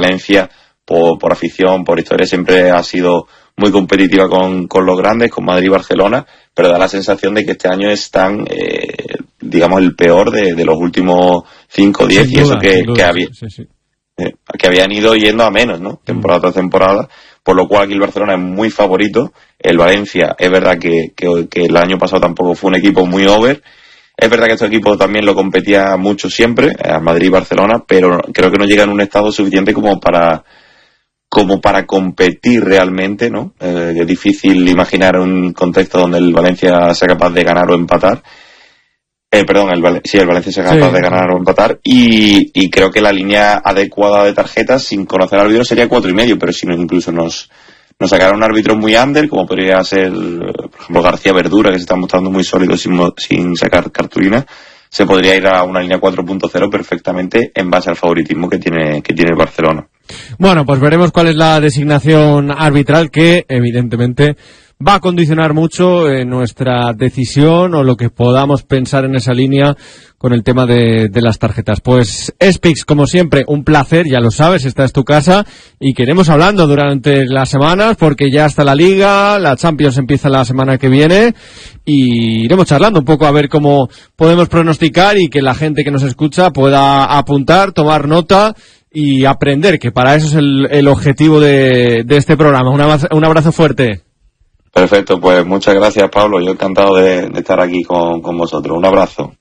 Valencia, por afición, por historia, siempre ha sido muy competitiva con los grandes, con Madrid y Barcelona, pero da la sensación de que este año están, digamos, el peor de los últimos 5 o 10, y eso que había... Sí. Que habían ido yendo a menos, ¿no? Temporada tras temporada, por lo cual aquí el Barcelona es muy favorito. El Valencia, es verdad que el año pasado tampoco fue un equipo muy over. Es verdad que este equipo también lo competía mucho siempre, a Madrid y Barcelona, pero creo que no llega en un estado suficiente como para competir realmente, ¿no? Es difícil imaginar un contexto donde el Valencia sea capaz de ganar o empatar. El Valencia sea capaz de ganar o empatar, y creo que la línea adecuada de tarjetas, sin conocer al árbitro, sería 4,5, pero si no, incluso nos sacaran un árbitro muy under, como podría ser, por ejemplo, García Verdura, que se está mostrando muy sólido sin sacar cartulina, se podría ir a una línea 4.0 perfectamente en base al favoritismo que tiene el Barcelona. Bueno, pues veremos cuál es la designación arbitral, que evidentemente va a condicionar mucho nuestra decisión o lo que podamos pensar en esa línea con el tema de las tarjetas. Pues Spix, como siempre, un placer, ya lo sabes, esta es tu casa y que iremos hablando durante las semanas, porque ya está la Liga, la Champions empieza la semana que viene y iremos charlando un poco a ver cómo podemos pronosticar y que la gente que nos escucha pueda apuntar, tomar nota y aprender, que para eso es el objetivo de este programa. Un abrazo fuerte. Perfecto, pues muchas gracias, Pablo. Yo encantado de estar aquí con vosotros. Un abrazo.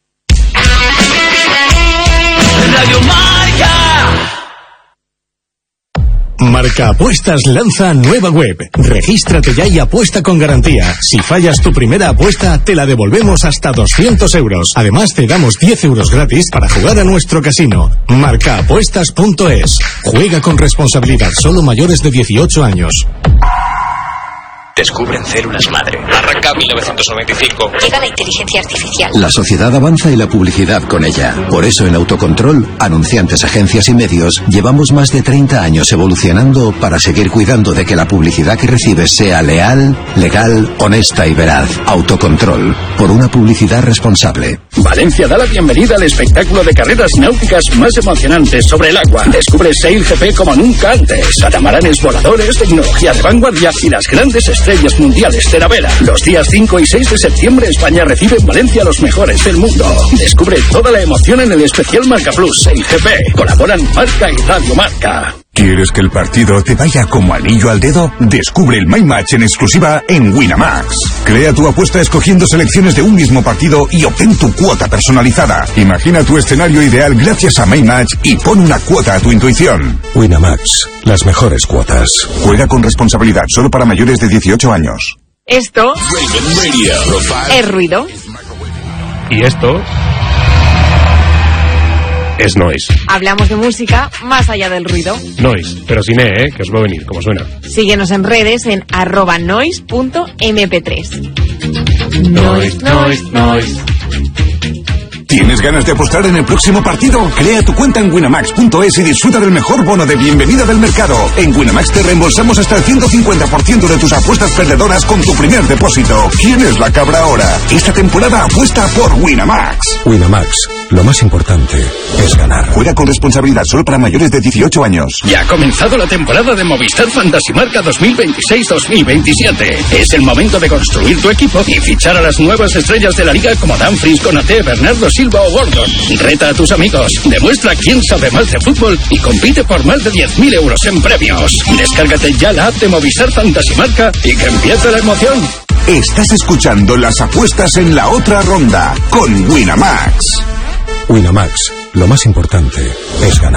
Radio Marca. Marca Apuestas lanza nueva web. Regístrate ya y apuesta con garantía. Si fallas tu primera apuesta, te la devolvemos hasta 200 euros. Además, te damos 10 euros gratis para jugar a nuestro casino. Marcaapuestas.es. Juega con responsabilidad. Solo mayores de 18 años. Descubren células madre. Arranca 1995. Llega la inteligencia artificial. La sociedad avanza y la publicidad con ella. Por eso en Autocontrol, anunciantes, agencias y medios, llevamos más de 30 años evolucionando para seguir cuidando de que la publicidad que recibes sea leal, legal, honesta y veraz. Autocontrol, por una publicidad responsable. Valencia da la bienvenida al espectáculo de carreras náuticas más emocionantes sobre el agua. Descubre SailGP como nunca antes. Catamaranes voladores, tecnología de vanguardia y las grandes estrellas mundiales de la vela. Los días 5 y 6 de septiembre, España recibe en Valencia a los mejores del mundo. Descubre toda la emoción en el especial Marca Plus SailGP. Colaboran Marca y Radio Marca. ¿Quieres que el partido te vaya como anillo al dedo? Descubre el My Match en exclusiva en Winamax. Crea tu apuesta escogiendo selecciones de un mismo partido y obtén tu cuota personalizada. Imagina tu escenario ideal gracias a My Match y pon una cuota a tu intuición. Winamax, las mejores cuotas. Juega con responsabilidad, solo para mayores de 18 años. Esto es ruido. Y esto es noise. Hablamos de música más allá del ruido. Noise, pero sin que os va a venir, como suena. Síguenos en redes en @noise.mp3. Noise. ¿Tienes ganas de apostar en el próximo partido? Crea tu cuenta en Winamax.es y disfruta del mejor bono de bienvenida del mercado. En Winamax te reembolsamos hasta el 150% de tus apuestas perdedoras con tu primer depósito. ¿Quién es la cabra ahora? Esta temporada apuesta por Winamax. Winamax, lo más importante es ganar. Juega con responsabilidad, solo para mayores de 18 años. Ya ha comenzado la temporada de Movistar Fantasy Marca 2026-2027. Es el momento de construir tu equipo y fichar a las nuevas estrellas de la liga como Dumfries, Konaté, Bernardo Silva o Gordon. Reta a tus amigos, demuestra quién sabe más de fútbol y compite por más de 10.000 euros en premios. Descárgate ya la app de Movistar Fantasy Marca y que empiece la emoción. Estás escuchando las apuestas en la otra ronda con Winamax. Winamax, lo más importante es ganar.